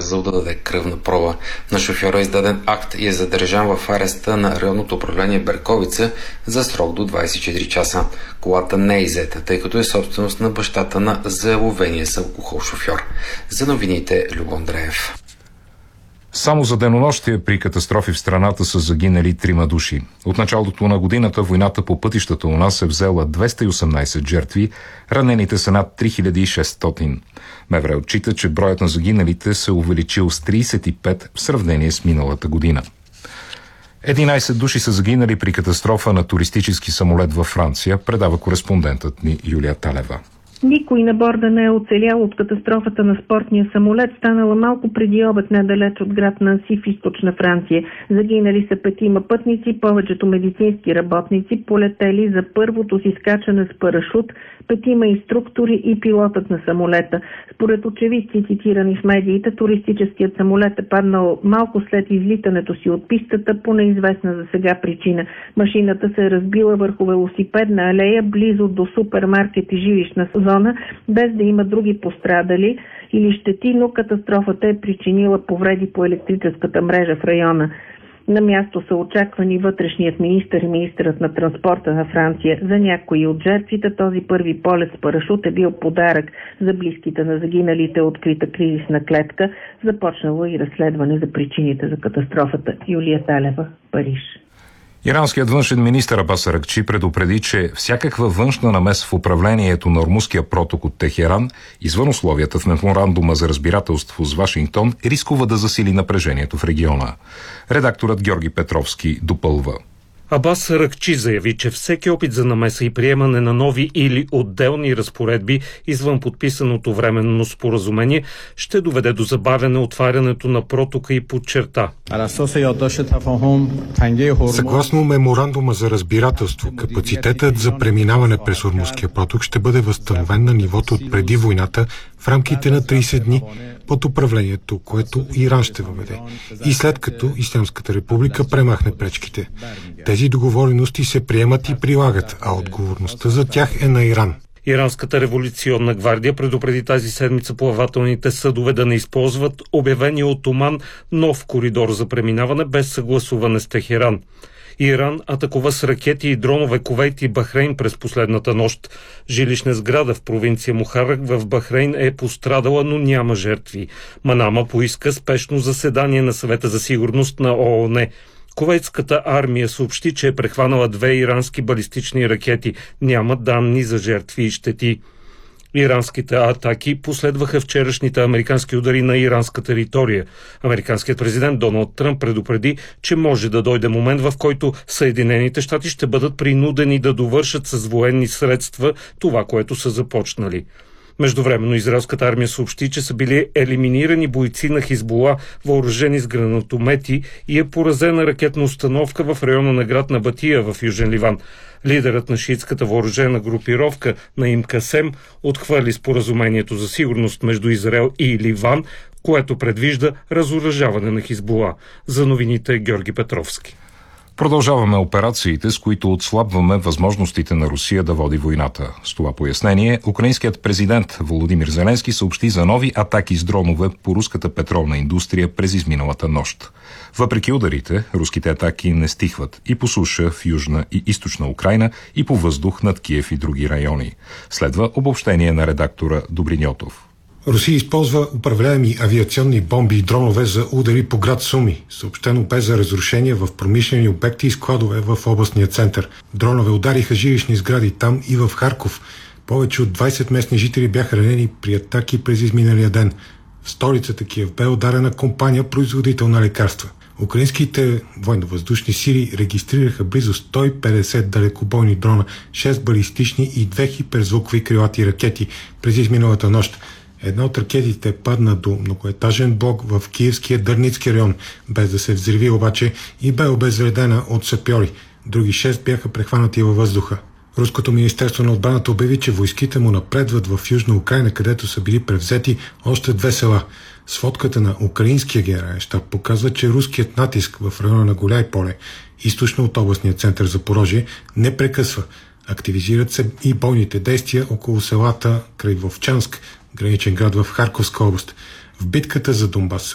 бързал да даде кръвна проба. На шофьора е издаден акт и е задържан в ареста на районното управление Берковица за срок до 24 часа. Колата не е иззета, тъй като е собственост на бащата на заловения с алкохол шофьор. За новините Любо Андреев. Само за денонощие при катастрофи в страната са загинали 3 души. От началото на годината войната по пътищата у нас е взела 218 жертви, ранените са над 3600. МВР отчита, че броят на загиналите се увеличил с 35 в сравнение с миналата година. 11 души са загинали при катастрофа на туристически самолет във Франция, предава кореспондентът ни Юлия Талева. Никой на борда не е оцелял от катастрофата на спортния самолет, станала малко преди обед недалеч от град Нанси в източна Франция. Загинали са 5 пътници, повечето медицински работници, полетели за първото си скачане с парашут, 5 инструктори и пилотът на самолета. Според очевидци, цитирани в медиите, туристическият самолет е паднал малко след излитането си от пистата по неизвестна за сега причина. Машината се е разбила върху велосипедна алея близо до супермаркет и жилищна зона, без да има други пострадали или щети, но катастрофата е причинила повреди по електрическата мрежа в района. На място са очаквани вътрешният министър и министърът на транспорта на Франция. За някои от жертвите този първи полет с парашут е бил подарък. За близките на загиналите открита кризисна клетка. Започнало и разследване за причините за катастрофата. Юлия Талева, Париж. Иранският външен министър Абас Аракчи предупреди, че всякаква външна намеса в управлението на Ормузския проток от Техеран, извън условията в меморандума за разбирателство с Вашингтон, рискува да засили напрежението в региона. Редакторът Георги Петровски допълва. Абас Аракчи заяви, че всеки опит за намеса и приемане на нови или отделни разпоредби извън подписаното временно споразумение ще доведе до забавяне отварянето на протока и подчерта. Съгласно меморандума за разбирателство, капацитетът за преминаване през Ормузския проток ще бъде възстановен на нивото от преди войната в рамките на 30 дни под управлението, което Иран ще въведе. И след като Ислямската република премахне пречките. Тези договорености се приемат и прилагат, а отговорността за тях е на Иран. Иранската революционна гвардия предупреди тази седмица плавателните съдове да не използват обявения от Оман нов коридор за преминаване без съгласуване с Техеран. Иран атакува с ракети и дронове Кувейт и Бахрейн през последната нощ. Жилищна сграда в провинция Мухарак в Бахрейн е пострадала, но няма жертви. Манама поиска спешно заседание на Съвета за сигурност на ООН. Кувейтската армия съобщи, че е прехванала 2 ирански балистични ракети. Няма данни за жертви и щети. Иранските атаки последваха вчерашните американски удари на иранска територия. Американският президент Доналд Тръмп предупреди, че може да дойде момент, в който Съединените щати ще бъдат принудени да довършат с военни средства това, което са започнали. Междувременно израелската армия съобщи, че са били елиминирани бойци на Хизбула, въоръжени с гранатомети, и е поразена ракетна установка в района на град Набатия в Южен Ливан. Лидерът на шиитската въоръжена групировка Наим Касем отхвърли споразумението за сигурност между Израел и Ливан, което предвижда разоръжаване на Хизбула. За новините Георги Петровски. Продължаваме операциите, с които отслабваме възможностите на Русия да води войната. С това пояснение, украинският президент Володимир Зеленски съобщи за нови атаки с дронове по руската петролна индустрия през изминалата нощ. Въпреки ударите, руските атаки не стихват и по суша в Южна и Източна Украйна, и по въздух над Киев и други райони. Следва обобщение на редактора Добриньотов. Русия използва управляеми авиационни бомби и дронове за удари по град Суми. Съобщено бе за разрушения в промишлени обекти и складове в областния център. Дронове удариха жилищни сгради там и в Харков. Повече от 20 местни жители бяха ранени при атаки през изминалия ден. В столицата Киев бе ударена компания, производител на лекарства. Украинските военно-въздушни сили регистрираха близо 150 далекобойни дрона, 6 балистични и 2 хиперзвукови крилати ракети през изминалата нощ. Една от ракетите падна до многоетажен блок в киевския Дърницки район, без да се взриви обаче, и бе обезвредена от сапьори. Други 6 бяха прехванати във въздуха. Руското министерство на отбраната обяви, че войските му напредват в Южна Украйна, където са били превзети още 2 села. Сводката на украинския генерален щаб показва, че руският натиск в района на Голяй поле, източно от областния център Запорожие, не прекъсва. Активизират се и бойните действия около селата край Вовчанск, граничен град в Харковска област. В битката за Донбас